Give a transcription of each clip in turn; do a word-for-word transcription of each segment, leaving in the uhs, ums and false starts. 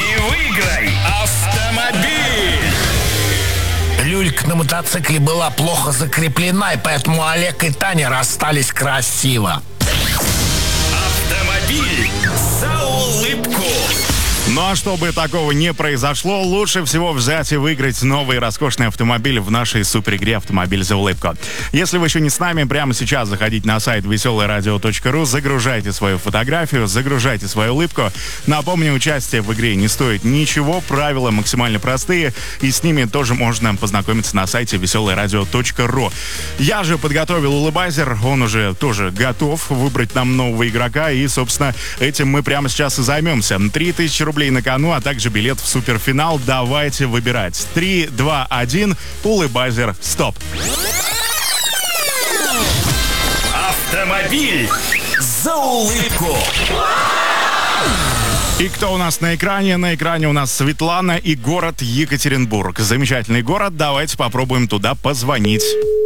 выиграй автомобиль. Люлька на мотоцикле была плохо закреплена, и поэтому Олег и Таня расстались красиво. Автомобиль за улыбку. Ну а чтобы такого не произошло, лучше всего взять и выиграть новый роскошный автомобиль в нашей суперигре «Автомобиль за улыбку». Если вы еще не с нами, прямо сейчас заходите на сайт веселое радио точка ру, загружайте свою фотографию, загружайте свою улыбку. Напомню, участие в игре не стоит ничего, правила максимально простые, и с ними тоже можно познакомиться на сайте веселое радио точка ру. Я же подготовил улыбайзер, он уже тоже готов выбрать нам нового игрока, и, собственно, этим мы прямо сейчас и займемся. три тысячи рублей на кону, а также билет в суперфинал. Давайте выбирать. три, два, один. Улыбайзер. Стоп. Автомобиль за улыбку. И кто у нас на экране? На экране у нас Светлана и город Екатеринбург. Замечательный город. Давайте попробуем туда позвонить.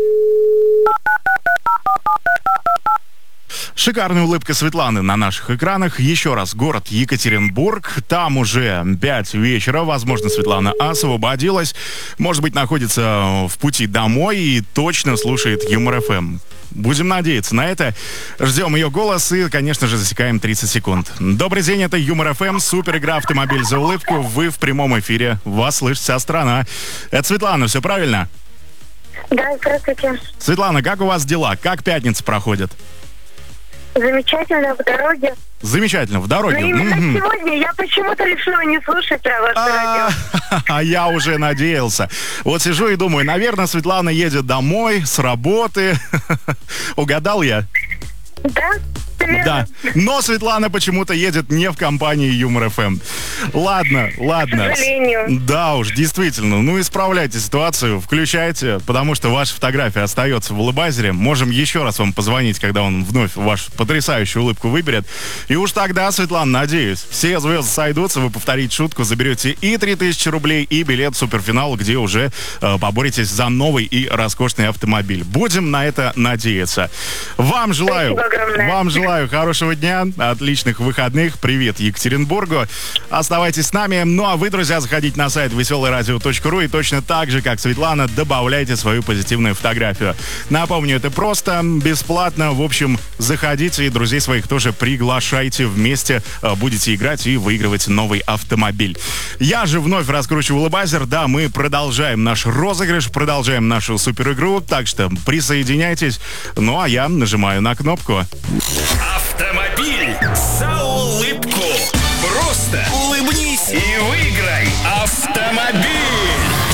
Шикарная улыбка Светланы на наших экранах. Еще раз, город Екатеринбург. Там уже пять вечера. Возможно, Светлана освободилась. Может быть, находится в пути домой и точно слушает Юмор эф эм. Будем надеяться на это. Ждем ее голос и, конечно же, засекаем тридцать секунд. Добрый день, это Юмор эф эм, супер игра «Автомобиль за улыбку». Вы в прямом эфире. Вас слышит вся страна. Это Светлана, все правильно? Да, здравствуйте. Светлана, как у вас дела? Как пятница проходит? Замечательно, в дороге. Замечательно, в дороге. Но именно М-м. сегодня я почему-то решила не слушать про ваше А радио. а я уже надеялся. Вот сижу и думаю, наверное, Светлана едет домой с работы. Угадал я? Да? Верно. Да. Но Светлана почему-то едет не в компании Юмор эф эм. Ладно, ладно. К сожалению. Да уж, действительно. Ну, исправляйте ситуацию, включайте, потому что ваша фотография остается в улыбайзере. Можем еще раз вам позвонить, когда он вновь вашу потрясающую улыбку выберет. И уж тогда, Светлана, надеюсь, все звезды сойдутся, вы повторите шутку, заберете и три тысячи рублей, и билет в суперфинал, где уже э, поборетесь за новый и роскошный автомобиль. Будем на это надеяться. Вам желаю, Спасибо огромное. вам желаю хорошего дня, отличных выходных. Привет Екатеринбургу. Оставайтесь с нами. Ну а вы, друзья, заходите на сайт веселое радио точка ру и точно так же, как Светлана, добавляйте свою позитивную фотографию. Напомню, это просто, бесплатно. В общем, заходите и друзей своих тоже приглашайте. Вместе будете играть и выигрывать новый автомобиль. Я же вновь раскручиваю улыбайзер. Да, мы продолжаем наш розыгрыш, продолжаем нашу суперигру. Так что присоединяйтесь. Ну а я нажимаю на кнопку. Автомобиль за улыбку. Просто улыбнись и выиграй автомобиль.